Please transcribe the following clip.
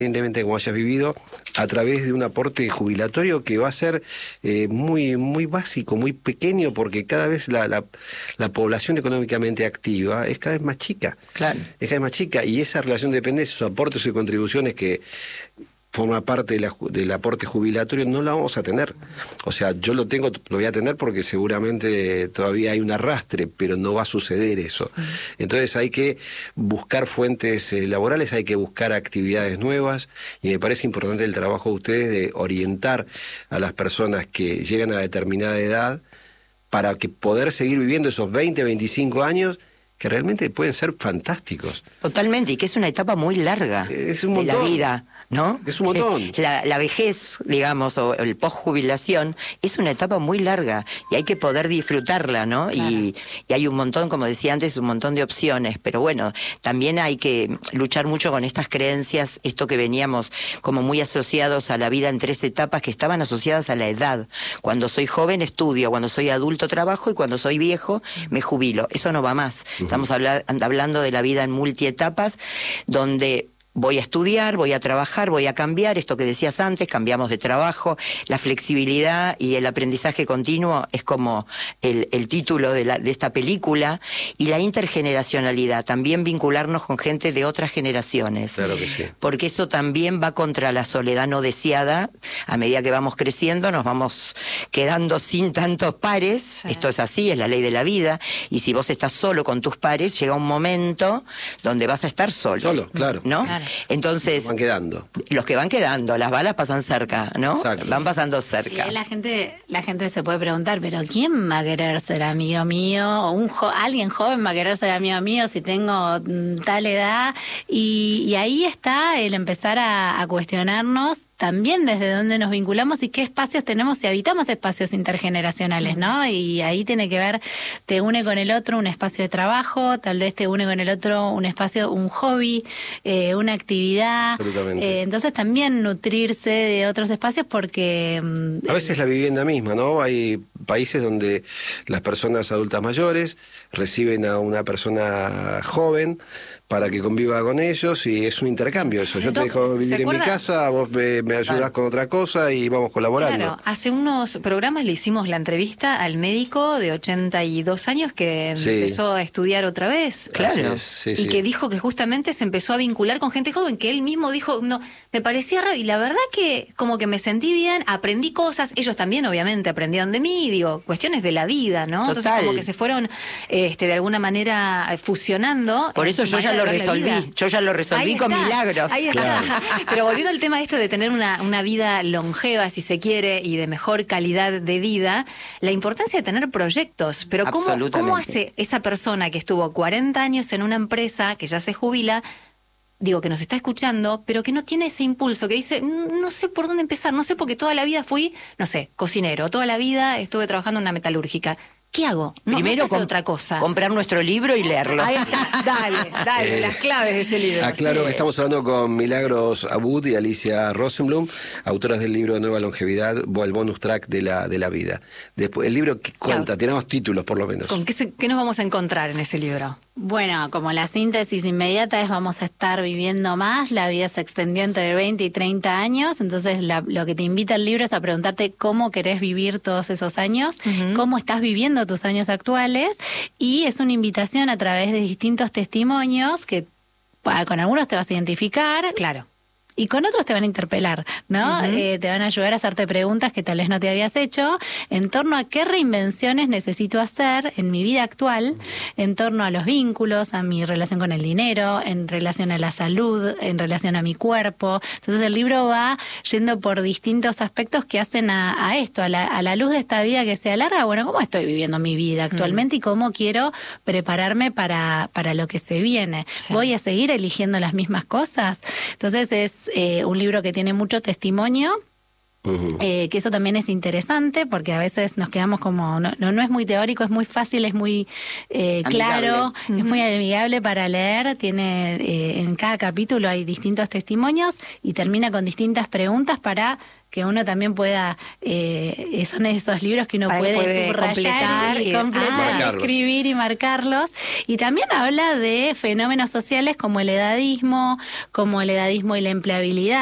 independientemente de cómo hayas vivido, a través de un aporte jubilatorio que va a ser muy, muy básico, muy pequeño, porque cada vez la población económicamente activa es cada vez más chica. Claro. Es cada vez más chica, y esa relación de dependencia, esos aportes y contribuciones que forma parte del aporte jubilatorio, no la vamos a tener. O sea, yo lo voy a tener porque seguramente todavía hay un arrastre, pero no va a suceder eso. Entonces hay que buscar fuentes laborales, hay que buscar actividades nuevas, y me parece importante el trabajo de ustedes de orientar a las personas que llegan a determinada edad para que poder seguir viviendo esos 20, 25 años que realmente pueden ser fantásticos. Totalmente, y que es una etapa muy larga Es un de la montón. vida, ¿no? Es un montón. La vejez, digamos, o el post-jubilación, es una etapa muy larga y hay que poder disfrutarla, ¿no? Claro. Y hay un montón, como decía antes, un montón de opciones, pero bueno, también hay que luchar mucho con estas creencias, esto que veníamos como muy asociados a la vida en 3 etapas que estaban asociadas a la edad. Cuando soy joven estudio, cuando soy adulto trabajo y cuando soy viejo me jubilo. Eso no va más. Estamos hablando de la vida en multietapas, donde voy a estudiar, voy a trabajar, voy a cambiar, esto que decías antes, cambiamos de trabajo, la flexibilidad y el aprendizaje continuo es como el título de esta película, y la intergeneracionalidad, también vincularnos con gente de otras generaciones. Claro que sí. Porque eso también va contra la soledad no deseada. A medida que vamos creciendo nos vamos quedando sin tantos pares, Sí. Esto es así, es la ley de la vida, y si vos estás solo con tus pares, llega un momento donde vas a estar solo. Solo, claro. ¿No? Claro. Entonces, Van quedando. los que van quedando, las balas pasan cerca, ¿no? Exacto. Van pasando Y cerca. ahí la gente se puede preguntar, pero ¿quién va a querer ser amigo mío? O alguien joven va a querer ser amigo mío si tengo tal edad. Y ahí está el empezar a cuestionarnos también desde dónde nos vinculamos y qué espacios tenemos si habitamos espacios intergeneracionales, ¿no? Y ahí tiene que ver, te une con el otro un espacio de trabajo, tal vez te une con el otro un espacio, un hobby, una actividad. Absolutamente. Entonces también nutrirse de otros espacios porque... A veces la vivienda misma, ¿no? Hay países donde las personas adultas mayores reciben a una persona joven para que conviva con ellos, y es un intercambio eso. Yo te Entonces, dejo vivir ¿se en mi acuerda? casa, vos me ayudás con otra cosa y vamos colaborando. Claro, hace unos programas le hicimos la entrevista al médico de 82 años que Sí. empezó a estudiar otra vez. Claro. Así es, Y sí. que dijo que justamente se empezó a vincular con gente joven, que él mismo dijo, no, me parecía raro, y la verdad que como que me sentí bien, aprendí cosas, ellos también obviamente aprendieron de mí, digo, cuestiones de la vida, ¿no? Entonces Total. como que se fueron de alguna manera fusionando. Por en eso su yo ya manera lo de ver la vida. resolví. Yo ya lo resolví Ahí con está, milagros. Ahí está. Pero volviendo al tema esto de tener una vida longeva, si se quiere, y de mejor calidad de vida, la importancia de tener proyectos. Pero ¿cómo Absolutamente. hace esa persona que estuvo 40 años en una empresa, que ya se jubila, digo, que nos está escuchando, pero que no tiene ese impulso, que dice, no sé por dónde empezar, no sé, porque toda la vida fui, no sé, cocinero, toda la vida estuve trabajando en una metalúrgica. ¿Qué hago? No, Primero no sé hacer otra cosa. comprar nuestro libro y leerlo. Ahí está, dale, las claves de ese libro. Aclaro sí. que estamos hablando con Milagros Abud y Alicia Rosenblum, autoras del libro de Nueva Longevidad, el bonus track de la vida. Después, el libro que cuenta, Claro. tenemos títulos por lo menos. ¿Con qué nos vamos a encontrar en ese libro? Bueno, como la síntesis inmediata es vamos a estar viviendo más, la vida se extendió entre 20 y 30 años, entonces lo que te invita el libro es a preguntarte cómo querés vivir todos esos años, cómo estás viviendo tus años actuales, y es una invitación a través de distintos testimonios que con algunos te vas a identificar. Claro. Y con otros te van a interpelar, ¿no? Te van a ayudar a hacerte preguntas que tal vez no te habías hecho en torno a qué reinvenciones necesito hacer en mi vida actual, en torno a los vínculos, a mi relación con el dinero, en relación a la salud, en relación a mi cuerpo. Entonces el libro va yendo por distintos aspectos que hacen a esto, a la luz de esta vida que se alarga. Bueno, ¿cómo estoy viviendo mi vida actualmente y cómo quiero prepararme para lo que se viene? Sí. ¿Voy a seguir eligiendo las mismas cosas? Entonces es un libro que tiene mucho testimonio Que eso también es interesante porque a veces nos quedamos como, no es muy teórico, es muy fácil, es muy claro, es muy amigable para leer, tiene en cada capítulo hay distintos testimonios y termina con distintas preguntas para que uno también pueda, son esos libros que uno puede subrayar y completar, escribir y marcarlos. Y también habla de fenómenos sociales como el edadismo y la empleabilidad.